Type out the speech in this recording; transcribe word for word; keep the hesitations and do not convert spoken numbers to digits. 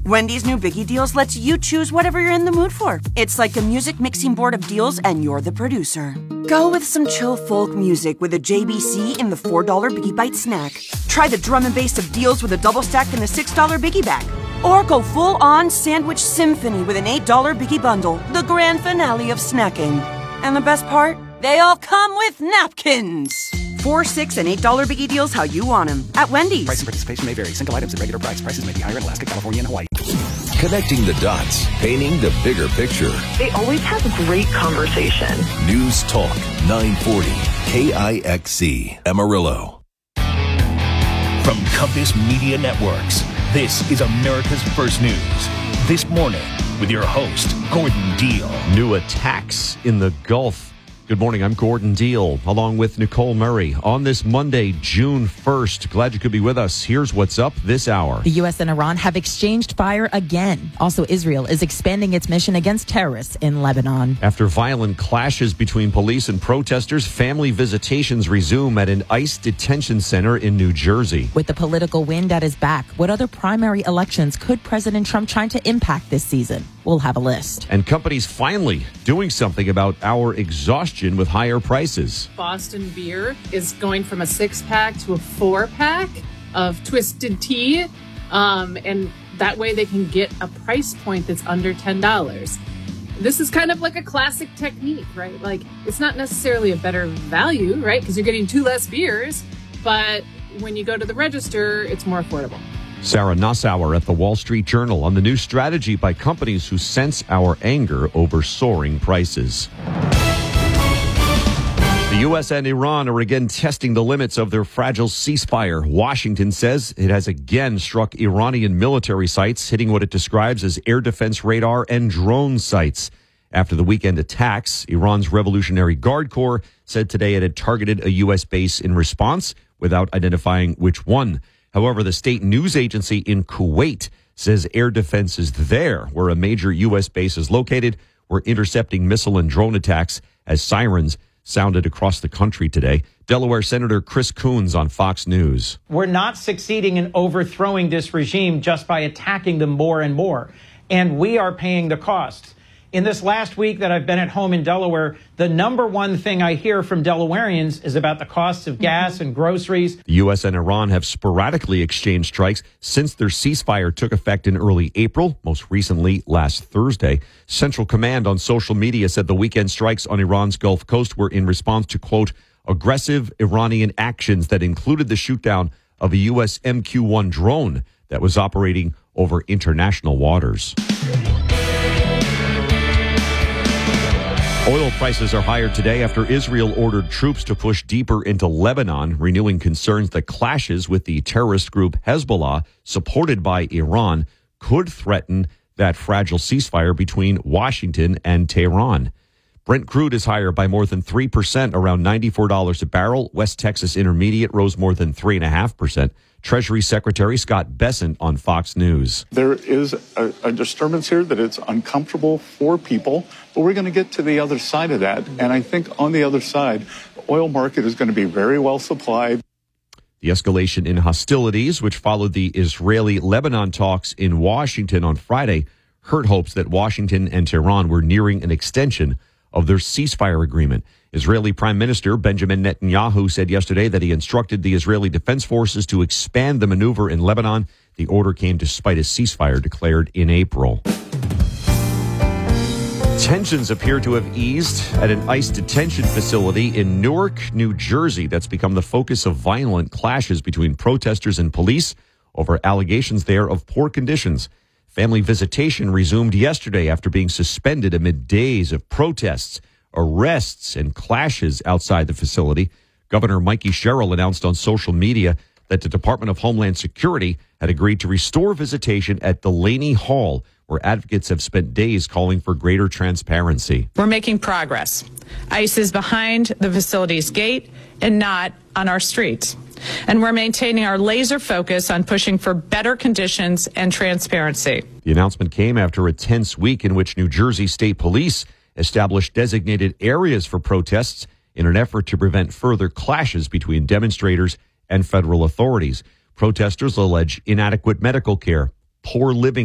Wendy's new Biggie Deals lets you choose whatever you're in the mood for. It's like a music mixing board of deals, and you're the producer. Go with some chill folk music with a J B C in the four dollar Biggie Bite snack. Try the drum and bass of deals with a double stack in the six dollar Biggie Bag. Or go full-on sandwich symphony with an eight dollar Biggie Bundle, the grand finale of snacking. And the best part? They all come with napkins. Four, six, and eight dollar Biggie Deals how you want them at Wendy's. Price and participation may vary. Single items at regular price. Prices may be higher in Alaska, California, and Hawaii. Connecting the dots, painting the bigger picture. They always have great conversation. News Talk nine forty K I X C Amarillo. From Compass Media Networks, this is America's First News. This morning with your host, Gordon Deal. New attacks in the Gulf. Good morning, I'm Gordon Deal, along with Nicole Murray. On this Monday, June first, glad you could be with us. Here's what's up this hour. The U S and Iran have exchanged fire again. Also, Israel is expanding its mission against terrorists in Lebanon. After violent clashes between police and protesters, family visitations resume at an ICE detention center in New Jersey. With the political wind at his back, what other primary elections could President Trump try to impact this season? We'll have a list. And companies finally doing something about our exhaustion with higher prices. Boston Beer is going from a six-pack to a four-pack of Twisted Tea, um, and that way they can get a price point that's under ten dollars. This is kind of like a classic technique, right? Like, it's not necessarily a better value, right? Because you're getting two less beers, but when you go to the register, it's more affordable. Sarah Nassauer at the Wall Street Journal on the new strategy by companies who sense our anger over soaring prices. The U S and Iran are again testing the limits of their fragile ceasefire. Washington says it has again struck Iranian military sites, hitting what it describes as air defense radar and drone sites. After the weekend attacks, Iran's Revolutionary Guard Corps said today it had targeted a U S base in response without identifying which one. However, the state news agency in Kuwait says air defenses there, where a major U S base is located, were intercepting missile and drone attacks as sirens sounded across the country today. Delaware Senator Chris Coons on Fox News. We're not succeeding in overthrowing this regime just by attacking them more and more, and we are paying the costs. In this last week that I've been at home in Delaware, the number one thing I hear from Delawareans is about the costs of gas and groceries. The U S and Iran have sporadically exchanged strikes since their ceasefire took effect in early April, most recently last Thursday. Central Command on social media said the weekend strikes on Iran's Gulf Coast were in response to, quote, aggressive Iranian actions that included the shootdown of a U S M Q one drone that was operating over international waters. Oil prices are higher today after Israel ordered troops to push deeper into Lebanon, renewing concerns that clashes with the terrorist group Hezbollah, supported by Iran, could threaten that fragile ceasefire between Washington and Tehran. Brent crude is higher by more than three percent, around ninety-four dollars a barrel. West Texas Intermediate rose more than three point five percent. Treasury Secretary Scott Bessent on Fox News. There is a, a disturbance here that it's uncomfortable for people, but we're going to get to the other side of that. And I think on the other side, the oil market is going to be very well supplied. The escalation in hostilities, which followed the Israeli-Lebanon talks in Washington on Friday, hurt hopes that Washington and Tehran were nearing an extension of their ceasefire agreement. Israeli Prime Minister Benjamin Netanyahu said yesterday that he instructed the Israeli Defense Forces to expand the maneuver in Lebanon. The order came despite a ceasefire declared in April. Tensions appear to have eased at an ICE detention facility in Newark, New Jersey, that's become the focus of violent clashes between protesters and police over allegations there of poor conditions. Family visitation resumed yesterday after being suspended amid days of protests, arrests, and clashes outside the facility. Governor Mikey Sherrill announced on social media that the Department of Homeland Security had agreed to restore visitation at Delaney Hall, where advocates have spent days calling for greater transparency. We're making progress. ICE is behind the facility's gate and not on our streets. And we're maintaining our laser focus on pushing for better conditions and transparency. The announcement came after a tense week in which New Jersey State Police established designated areas for protests in an effort to prevent further clashes between demonstrators and federal authorities. Protesters allege inadequate medical care, poor living